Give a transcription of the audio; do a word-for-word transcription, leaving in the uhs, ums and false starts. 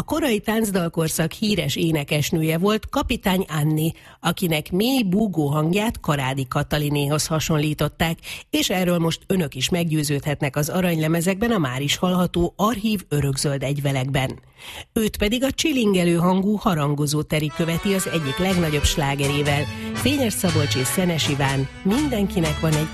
korai táncdalkorszak híres énekesnője volt Kapitány Anni, akinek mély búgó hangját Karádi Katalinéhoz hasonlították, és erről most önök is meggyőződhetnek az aranylemezekben a már is hallható archív örökzöld egyvelekben. Őt pedig a csilingelő hangú harangozó Teri követi az egyik legnagyobb slágerével. Fényes Szabolcs és Szenes Iván, mindenkinek van egy